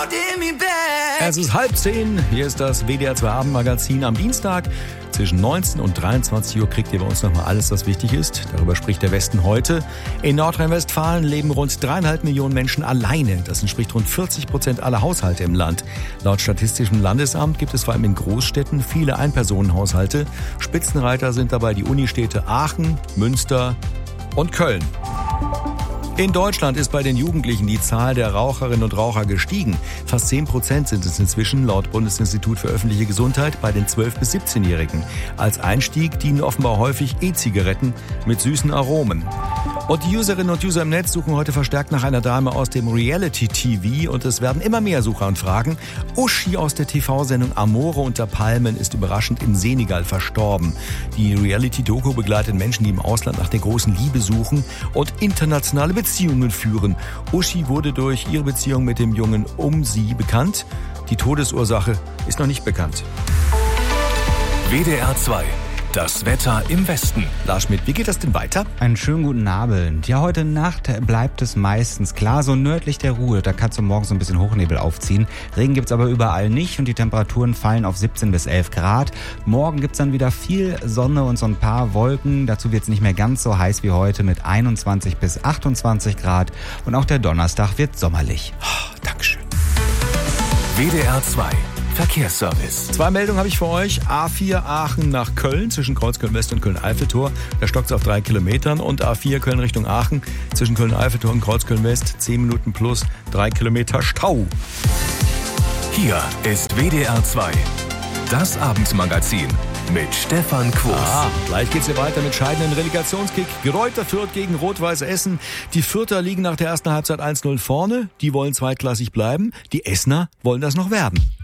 Es ist 9:30, hier ist das WDR 2 Abendmagazin am Dienstag. Zwischen 19 und 23 Uhr kriegt ihr bei uns nochmal alles, was wichtig ist. Darüber spricht der Westen heute. In Nordrhein-Westfalen leben rund 3,5 Millionen Menschen alleine. Das entspricht rund 40% aller Haushalte im Land. Laut Statistischem Landesamt gibt es vor allem in Großstädten viele Einpersonenhaushalte. Spitzenreiter sind dabei die Unistädte Aachen, Münster und Köln. In Deutschland ist bei den Jugendlichen die Zahl der Raucherinnen und Raucher gestiegen. Fast 10% sind es inzwischen, laut Bundesinstitut für öffentliche Gesundheit, bei den 12- bis 17-Jährigen. Als Einstieg dienen offenbar häufig E-Zigaretten mit süßen Aromen. Und die Userinnen und User im Netz suchen heute verstärkt nach einer Dame aus dem Reality-TV und es werden immer mehr Suchanfragen. Uschi aus der TV-Sendung Amore unter Palmen ist überraschend in Senegal verstorben. Die Reality-Doku begleitet Menschen, die im Ausland nach der großen Liebe suchen und internationale Beziehungen führen. Uschi wurde durch ihre Beziehung mit dem Jungen Sie bekannt. Die Todesursache ist noch nicht bekannt. WDR 2. Das Wetter im Westen. Lars Schmidt, wie geht das denn weiter? Einen schönen guten Abend. Ja, heute Nacht bleibt es meistens klar, so nördlich der Ruhr. Da kann es morgen so ein bisschen Hochnebel aufziehen. Regen gibt's aber überall nicht und die Temperaturen fallen auf 17 bis 11 Grad. Morgen gibt's dann wieder viel Sonne und so ein paar Wolken. Dazu wird's nicht mehr ganz so heiß wie heute mit 21 bis 28 Grad. Und auch der Donnerstag wird sommerlich. Oh, Dankeschön. WDR 2. Verkehrsservice. 2 Meldungen habe ich für euch. A4 Aachen nach Köln zwischen Kreuzköln-West und Köln-Eiffeltor. Da stockt es auf 3 Kilometern. Und A4 Köln Richtung Aachen zwischen Köln-Eiffeltor und Kreuzköln-West 10 Minuten plus 3 Kilometer Stau. Hier ist WDR 2. Das Abendmagazin mit Stefan Quos. Gleich geht's hier weiter mit scheidenden Relegationskick. Greuther Fürth gegen Rot-Weiß Essen. Die Fürther liegen nach der ersten Halbzeit 1-0 vorne. Die wollen zweitklassig bleiben. Die Essener wollen das noch werden.